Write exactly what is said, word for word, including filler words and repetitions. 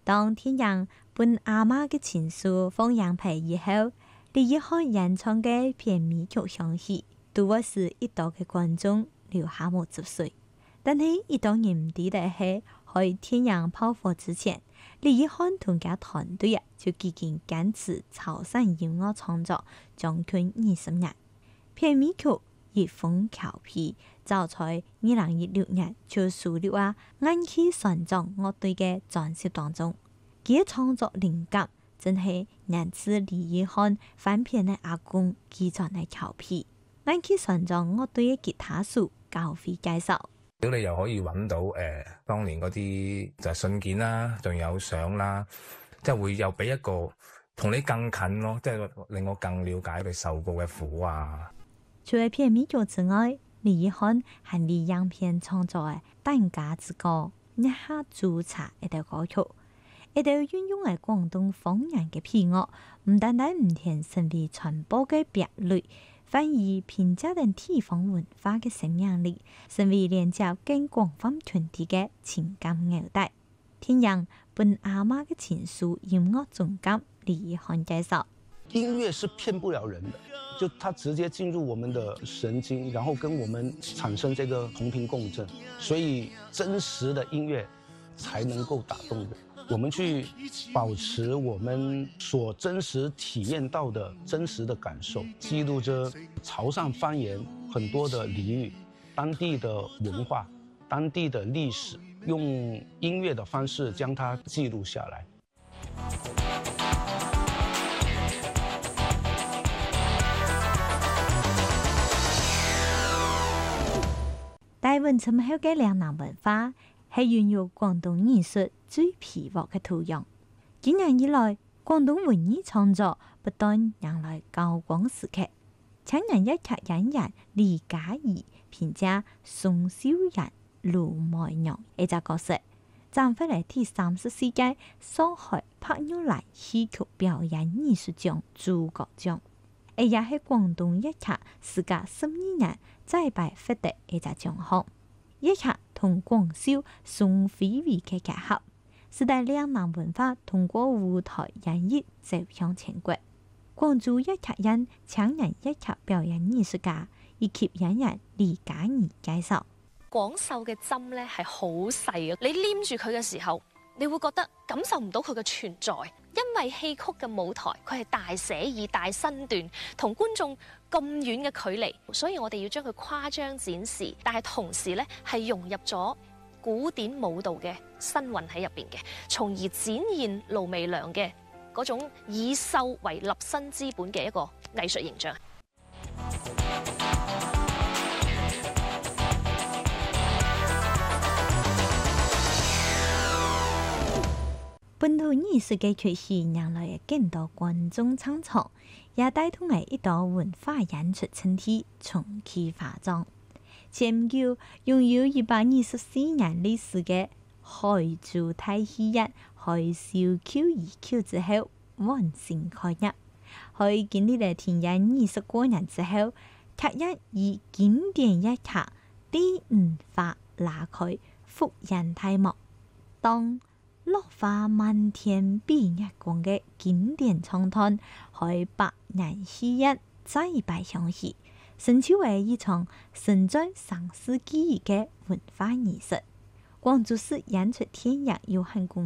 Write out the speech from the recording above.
當天陽本阿媽嘅情書放羊皮以後，李一漢演唱嘅片尾曲響起，對我是一道嘅觀眾留下無汁水。但係一檔人唔知嘅係，喺天陽炮火之前，李一漢同佢團隊啊就已經堅持潮汕音樂創作將近二十年。片尾曲《逆風襞皮》就在二零一六年就收錄喺暗器船長樂隊嘅專輯當中。佢嘅創作靈感真係源自李一漢翻片嘅阿公寄傳嘅襞皮。暗器船長樂隊嘅吉他手高飛介紹。 如果你又可以揾到誒、呃、當年嗰啲就係信件啦，仲有相啦，即係會又俾一個同你更近咯，即係令我更了解佢受過嘅苦啊。 除咗片尾曲之外，李一漢還為樣片創作嘅《蛋家之歌》一下註冊一條歌曲，一條運用嘅廣東方言嘅配樂，唔單單唔填成為傳播嘅別類，反而評價等地方文化嘅生命力，成為連接更廣泛團體嘅情感紐帶。天陽本阿媽嘅情書音樂總監李一漢介紹： 音樂是騙不了人的，就它直接進入我們的神經，然後跟我們產生這個同頻共振，所以真實的音樂才能夠打動人。我們去保持我們所真實體驗到的真實的感受，記錄着潮汕方言很多的俚語，當地的文化，當地的歷史，用音樂的方式將它記錄下來。 大汶村後嘅嶺南文化係沿用廣東藝術最皮薄嘅土壤。幾年以來，廣東文藝創作不斷迎來高光時刻。青年一劇演員李嘉怡評價宋小人、盧梅娘呢隻角色，賺回嚟第三十四屆上海柏玉蘭戲曲表演藝術獎主角獎。呢也係廣東一劇時隔十二年再擺獲得呢隻獎項。一劇同廣繡宋徽徽嘅結合，使得嶺南文化通過舞台演繹走向全國。廣州一劇人青年一劇表演藝術家以及演員李嘉怡介紹： 廣繡嘅針咧係好細嘅，你黏住佢嘅時候，你會覺得感受唔到佢嘅存在。因為戲曲嘅舞台佢係大寫意、大身段，同觀眾咁遠嘅距離，所以我哋要將佢誇張展示，但係同時咧係融入咗古典舞蹈嘅新韻喺入邊嘅，從而展現盧媚娘嘅嗰種以繡為立身之本嘅一個藝術形象。 本土藝術嘅崛起，迎來更多觀眾撐場，也帶動了一道文化演出整體重啟發展。前唔久擁有一百二十四年歷史嘅海珠大戲院海嘯 Q 二 Q 之後完成開業，喺經歷了停演二十多年之後，劇院以經典一劇第五話拉開復演大幕。當落花漫天遍月光嘅經典唱段，喺百年戲院再擺響起，成就為一場承載生死記憶嘅文化藝術。廣州市演出天陽有限公